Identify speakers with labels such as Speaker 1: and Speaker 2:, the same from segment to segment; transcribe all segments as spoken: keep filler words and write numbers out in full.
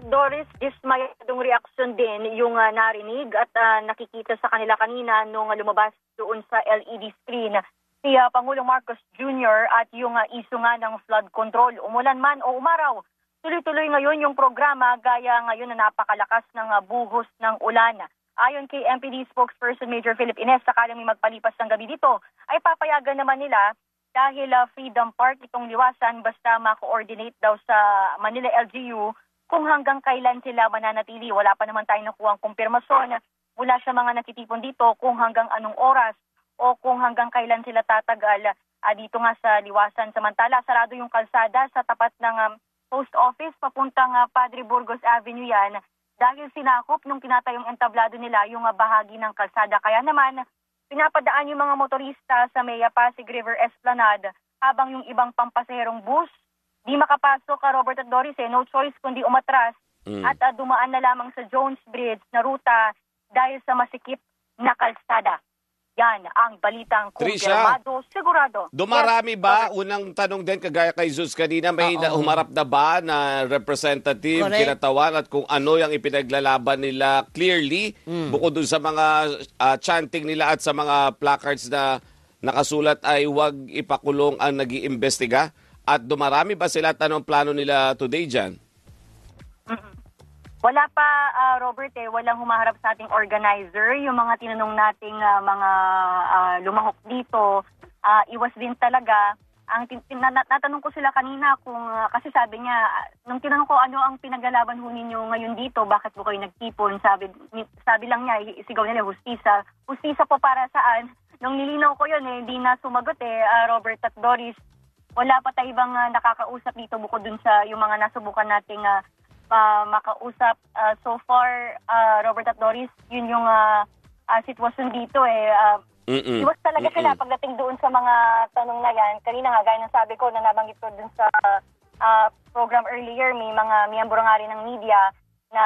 Speaker 1: Doris, dismayadong reaksyon din yung uh, narinig at uh, nakikita sa kanila kanina nung uh, lumabas doon sa L E D screen si uh, Pangulong Marcos Junior at yung uh, isu nga ng flood control. Umulan man o umaraw, tuloy-tuloy ngayon yung programa gaya ngayon na napakalakas ng uh, buhos ng ulan. Ayon kay M P D spokesperson Major Philip Ines, sakaling may magpalipas ng gabi dito, ay papayagan naman nila dahil uh, Freedom Park itong liwasan basta ma-coordinate daw sa Manila L G U kung hanggang kailan sila mananatili. Wala pa naman tayong nakuha ang kumpirmasyon mula sa mga nakitipon dito kung hanggang anong oras o kung hanggang kailan sila tatagal uh, dito nga sa liwasan. Samantala, sarado yung kalsada sa tapat ng um, post office papuntang uh, Padre Burgos Avenue yan dahil sinakop nung tinatayong entablado nila yung uh, bahagi ng kalsada. Kaya naman, pinapadaan yung mga motorista sa May Pasig River Esplanade habang yung ibang pampasaherong bus di makapasok ka, Robert at Doris, eh, no choice kundi umatras mm. at uh, dumaan na lamang sa Jones Bridge na ruta dahil sa masikip na kalsada. Yan ang balitang kumpirmado, sigurado.
Speaker 2: Dumarami
Speaker 1: yes,
Speaker 2: ba?
Speaker 1: Robert.
Speaker 2: Unang tanong din, kagaya kay Zeus kanina, may na,
Speaker 3: Uh-oh.
Speaker 2: humarap na ba na representative,
Speaker 3: Correct.
Speaker 2: kinatawan at kung ano yung ipinaglalaban nila clearly, mm. bukod dun sa mga uh, chanting nila at sa mga placards na nakasulat ay huwag ipakulong ang nag-iimbestiga? At dumarami ba sila at anong plano nila today dyan?
Speaker 1: Mm-mm. Wala pa, uh, Robert, eh, walang humaharap sa ating organizer. Yung mga tinanong nating uh, mga uh, lumahok dito, uh, iwas din talaga. Ang tin- tin- nat- natanong ko sila kanina kung, uh, kasi sabi niya, nung tinanong ko ano ang pinaglalaban ho ninyo ngayon dito, bakit po kayo nagtipon, sabi, sabi lang niya, isigaw nila, hustisa. Hustisa po para saan? Nung nilinaw ko yun, eh, hindi na sumagot eh, uh, Robert at Doris. Wala pa tayo ibang uh, nakakausap dito bukod dun sa yung mga nasubukan nating uh, uh, makausap. Uh, so far, uh, Robert at Doris, yun yung uh, uh, sitwasyon dito eh. Uh, iwas talaga sila pagdating doon sa mga tanong na yan. Kanina nga, gaya ng sabi ko na nabanggit ko dun sa uh, program earlier, may mga miyembro nga rin ng media na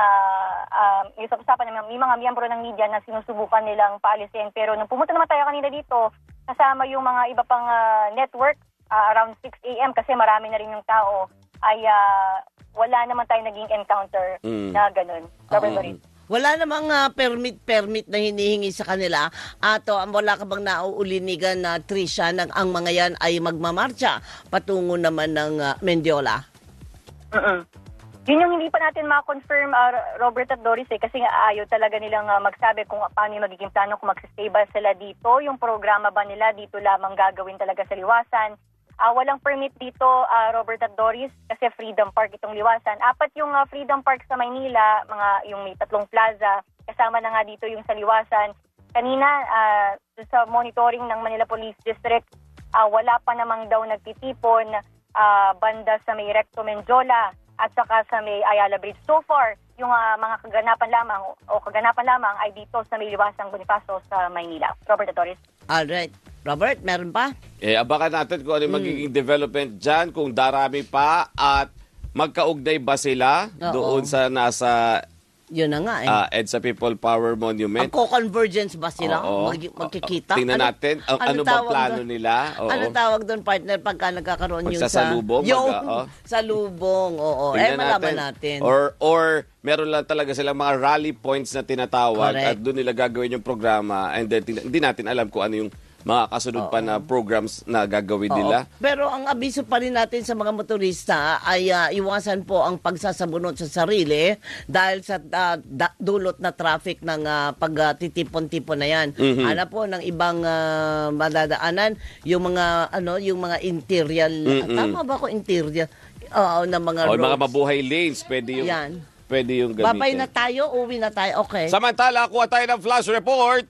Speaker 1: uh, yung usapan naman, may mga miyembro ng media na sinusubukan nilang paalisin. Pero nung pumunta naman tayo kanina dito, kasama yung mga iba pang uh, network, Uh, around six a.m. kasi marami na rin yung tao, ay uh, wala naman tayo naging encounter mm. na ganun. Uh-huh.
Speaker 3: Wala namang uh, permit-permit na hinihingi sa kanila at uh, wala ka bang nauulinigan na uh, Trisha na ang mga yan ay magmamarcha patungo naman ng uh, Mendiola?
Speaker 1: Uh-uh. Yun yung hindi pa natin ma-confirm, uh, Robert at Doris, eh, kasi nga ayaw talaga nilang uh, magsabi kung paano yung magiging plano, kung mag-stay ba sila dito, yung programa ba nila dito lamang gagawin talaga sa liwasan. Uh, walang permit dito, uh, Robert at Doris, kasi Freedom Park itong liwasan. Apat yung uh, Freedom Park sa Maynila, mga yung may tatlong plaza, kasama na nga dito yung sa liwasan. Kanina, uh, sa monitoring ng Manila Police District, uh, wala pa namang daw nagtitipon uh, banda sa may Recto Menjola at saka sa may Ayala Bridge. So far, yung uh, mga kaganapan lamang o kaganapan lamang ay dito sa may liwasang Bonifacio sa Maynila. Robert at Doris.
Speaker 3: Alright. Robert, meron pa?
Speaker 2: Eh, abakan natin kung ano yung magiging hmm. development dyan, kung darami pa at magkaugnay ba sila Oo. doon sa nasa
Speaker 3: Yun na nga eh.
Speaker 2: uh, EDSA People Power Monument.
Speaker 3: Ang co-convergence ba sila?
Speaker 2: Oo.
Speaker 3: Mag- magkikita?
Speaker 2: Tingnan
Speaker 3: ano,
Speaker 2: natin ang, ano, ano bang plano
Speaker 3: doon?
Speaker 2: nila. Oo.
Speaker 3: Ano tawag doon, partner, pagka nagkakaroon yung sa...
Speaker 2: Magsasalubong?
Speaker 3: Yung
Speaker 2: mag, oh.
Speaker 3: salubong, oo. Eh, malaman natin.
Speaker 2: Or, or meron lang talaga silang mga rally points na tinatawag Correct. At doon nila gagawin yung programa and then hindi natin alam kung ano yung mga kasunod Oo. pa na programs na gagawin Oo. nila.
Speaker 3: Pero ang abiso pa rin natin sa mga motorista ay uh, iwasan po ang pagsasabunot sa sarili dahil sa uh, da- dulot na traffic ng uh, pagtitipon-tipon na yan. Mm-hmm. Ano po ng ibang uh, madadaanan, yung mga ano, yung mga interior, mm-hmm. tama ba ko interior? Oo, ng mga
Speaker 2: o,
Speaker 3: roads.
Speaker 2: mga mabuhay lanes, pwede yung
Speaker 3: yan.
Speaker 2: Pwede yung gamitin.
Speaker 3: Babay na tayo, uwi na tayo. Okay.
Speaker 2: Samantala, kuha tayo ng flash report.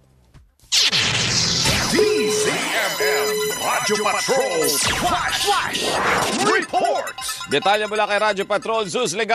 Speaker 4: D Z M M Radyo Patrol Flash Flash Report.
Speaker 2: Detalye mula kay Radyo Patrol Zeus Legal.